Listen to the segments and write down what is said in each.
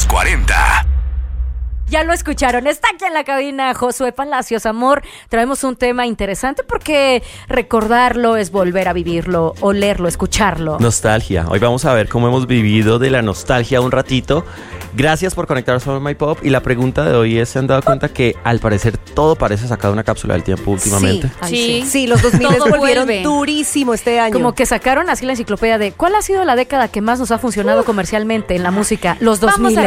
40. Ya lo escucharon, está aquí en la cabina Josué Palacios, amor. Traemos un tema interesante porque recordarlo es volver a vivirlo, olerlo, escucharlo. Nostalgia. Hoy vamos a ver cómo hemos vivido de la nostalgia un ratito. Gracias por conectarse a My Pop. Y la pregunta de hoy es, ¿se han dado cuenta que al parecer todo parece sacado de una cápsula del tiempo últimamente? Sí, los 2000 volvieron durísimo este año. Como que sacaron así la enciclopedia de ¿cuál ha sido la década que más nos ha funcionado comercialmente en la música? Los 2000.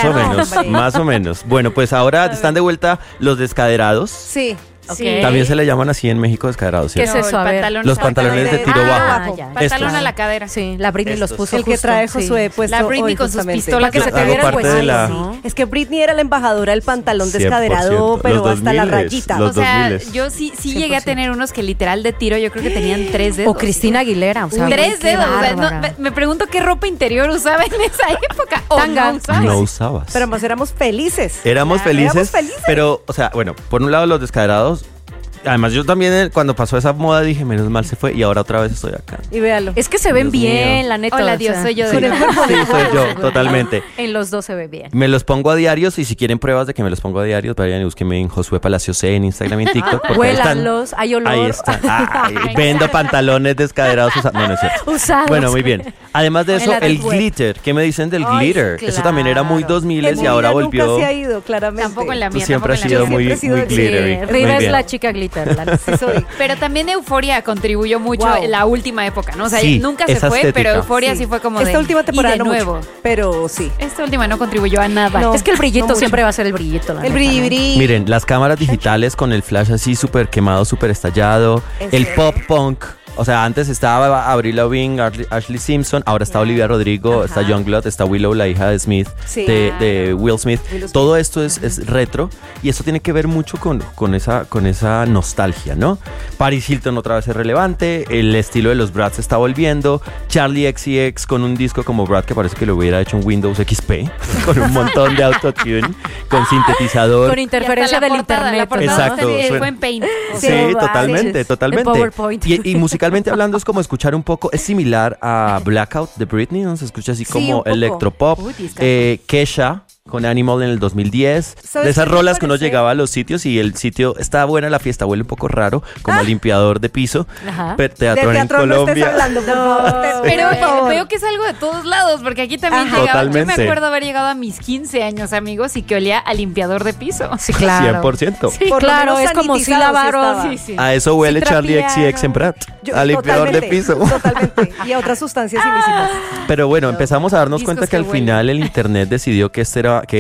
Más o menos. Bueno, pues ahora están de vuelta los descaderados. Sí. Okay. También se le llaman así en México descaderados, ¿cierto? ¿Qué es eso? A ver. Los pantalones de tiro bajo. Ya. Pantalón a la cadera. Sí, la Britney los puso el que justo, trae Josué puesto La Britney hoy, con sus justamente. pistolas que se te viera el huesito, ¿no? Es que Britney era la embajadora del pantalón 100%. descaderado, pero Los hasta la 2000s, rayita. los O sea, 2000s. yo sí llegué a tener unos que literal de tiro, yo creo que tenían 3 dedos. O Cristina Aguilera, o sea, 3 qué dedos. O sea, bárbara. me pregunto qué ropa interior usaba en esa época. O Tanga. no usaba. No usabas. Pero además éramos felices. Éramos felices, felices. pero, o sea, bueno, por un lado los descaderados. Además, yo también cuando pasó esa moda dije, menos mal se fue y ahora otra vez estoy acá. Y véalo. Es que se ven Dios bien, mío. la neta. Hola, o Dios, sea, soy yo. Sí, sí, soy yo, totalmente. En los dos se ve bien. Me los pongo a diarios y si quieren pruebas de que me los pongo a diarios, vayan y búsquenme en Josué Palacios C en Instagram y en TikTok. porque ahí están. Huélanlos, hay olor. Ahí están. Ay, vendo pantalones descaderados usados. No, no es cierto. Usados. Bueno, muy bien. Además de En eso, la el del web. glitter. ¿Qué me dicen del Ay, glitter? sí, Eso también era muy claro. 2000 En y mi ahora vida volvió. nunca se ha ido, claramente. Tampoco en la Tú mía. siempre has tampoco en sido la mía. muy, siempre he muy sido glittery. glitter. Rita Muy es bien. la chica glitter, la neta. Sí soy. Pero también Euforia contribuyó mucho Wow. en la última época, ¿no? O sea, Sí, nunca se esa fue, estética. pero Euforia sí fue como de Esta última temporada y de no nuevo. mucho, pero sí. Esta última no contribuyó a nada. No. Es que el brillito mucho. siempre va a ser el brillito. La El neta, ¿no? brilli. Miren, las cámaras digitales con el flash así súper quemado, súper estallado. El pop punk. O sea, antes estaba Avril Lavigne, Ashley Simpson, ahora está Olivia Rodrigo, está Youngblood, está Willow, la hija de Smith, Sí. de Will Smith. Todo esto es retro y eso tiene que ver mucho con esa nostalgia, ¿no? Paris Hilton otra vez es relevante, el estilo de los Bratz está volviendo, Charlie XCX con un disco como Brad que parece que lo hubiera hecho en Windows XP, con un montón de autotune, con sintetizador. Con interferencia del internet. La portada Exacto, fue en Paint. Sí, Sí, totalmente, sí. totalmente. En PowerPoint. Y musicalmente hablando es como escuchar un poco, es similar a Blackout de Britney, ¿no? Se escucha así Sí, como un poco. electropop. Uy, discazo. Kesha con Animal en el 2010. ¿Sabes De esas qué me rolas que uno parece? llegaba a los sitios y el sitio está buena la fiesta, huele un poco raro, como limpiador de piso. Ajá. Pero De teatro en teatro no estés Colombia. hablando, por favor. Pero Por favor. veo que es algo de todos lados, porque aquí también Ajá. llegaba. Yo Totalmente. me acuerdo haber llegado a mis 15 años, amigos, y que olía a limpiador de piso. Sí, claro. 100%. Sí, Por lo claro, menos es como si sanitizado sí lavaron. estaba. Sí, sí. A eso huele Sí, Charlie trapearon. XCX en Brat. Yo- A limpiador de totalmente, piso. Totalmente. Y a otras sustancias ilícitas. Pero bueno, empezamos a darnos Discos cuenta que que al huelen. final el internet decidió que esto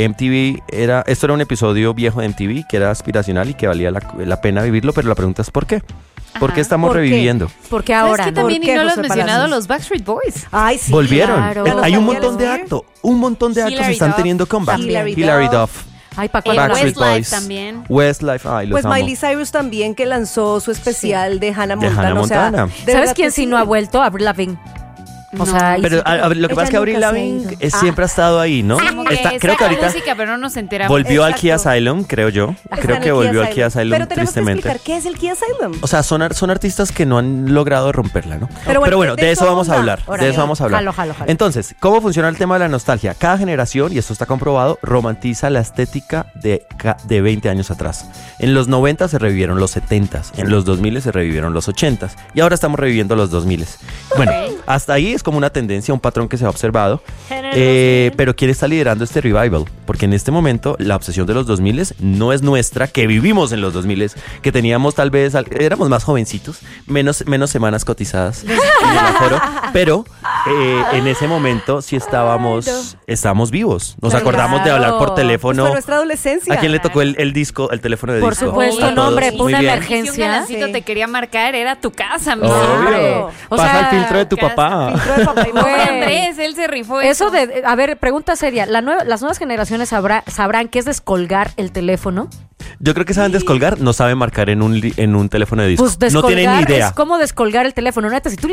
era un episodio viejo de MTV, que era aspiracional y que valía la pena vivirlo, pero la pregunta es ¿por qué? ¿Por qué Ajá. estamos ¿Por qué? reviviendo? Porque ¿Sabes ahora, qué ¿no? también ¿Por y qué, no lo has José mencionado? Palacios? Los Backstreet Boys. Ay, sí. Volvieron. claro. Hay un Los montón de Daniels actos. Un montón de actos Hilary están Duff teniendo comeback. también. Hilary Duff. Ay, ¿para cuándo? Backstreet Westlife Boys. también. Westlife. Ay, los Pues amo. Miley Cyrus también, que lanzó su especial de Hannah De Montana. Hannah o sea, Montana. de ¿Sabes verdad quién que sí no ha vuelto? Avril Lavigne. O sea, y Pero sí, a ver, lo que Ella pasa es que Avril nunca se ha Lavigne ido. siempre ha estado ahí, ¿no? Como que Creo que saca ahorita música, pero no nos enteramos. volvió al Kia Exacto. Asylum, creo yo. Está Creo en que el volvió al Kia Kia Asylum. Asylum Pero tenemos que tristemente. explicar qué es el Kia Asylum. O sea, son artistas que no han logrado romperla, ¿no? Pero bueno, de eso vamos a hablar. Órale. De eso vamos a hablar. Jalo. Entonces, ¿cómo funciona el tema de la nostalgia? Cada generación, y esto está comprobado, romantiza la estética de 20 años atrás. En los 90 se revivieron los 70s, en los 2000 se revivieron los 80s, y ahora estamos reviviendo los 2000. Bueno, hasta ahí es como una tendencia, un patrón que se ha observado. Pero ¿quién está liderando este revival? Porque en este momento la obsesión de los 2000 no es nuestra, que vivimos en los 2000, que teníamos tal vez, éramos más jovencitos, menos semanas cotizadas en el aforo, pero en ese momento sí estábamos vivos. Nos Claro. acordamos de hablar por Pues teléfono. fue nuestra adolescencia. ¿A quién le tocó el disco, el teléfono de Por disco? supuesto, A no, todos. hombre, Muy una bien. emergencia. Si un galancito Sí. te quería marcar, era tu casa, mi Obvio. O Pasa sea, el filtro de tu casa, papá. Filtro de papá y mamá. Güey. Andrés, él se rifó Eso de, a ver, pregunta seria, las nuevas generaciones sabrán qué es descolgar el teléfono. Yo creo que saben descolgar, no saben marcar en un teléfono de disco. Pues no descolgar tienen ni idea. es como descolgar el teléfono. Neta, si tú